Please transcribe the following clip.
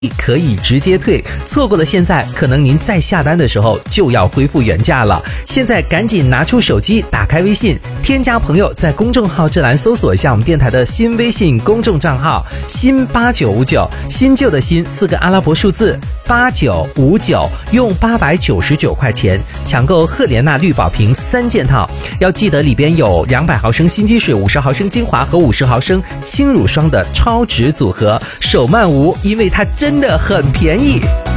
可以直接退，错过了现在，可能您再下单的时候就要恢复原价了。现在赶紧拿出手机，打开微信，添加朋友，在公众号这栏搜索一下我们电台的新微信公众账号新8959，新旧的新4个阿拉伯数字8959，用899块钱抢购赫莲娜绿宝瓶3件套，要记得里边有200毫升新肌水、50毫升精华和50毫升轻乳霜的超值组合，手慢无，因为它真的很便宜。